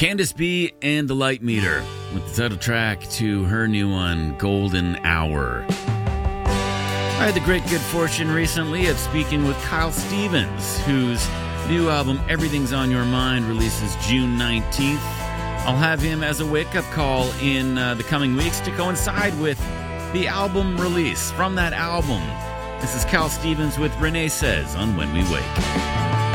Candace B and the Light Meter with the title track to her new one, Golden Hour. I had the great good fortune recently of speaking with Kyle Stevens, whose new album, Everything's on Your Mind, releases June 19th. I'll have him as a wake-up call in the coming weeks to coincide with the album release from that album. This is Kyle Stevens with Renee Says on When We Wake.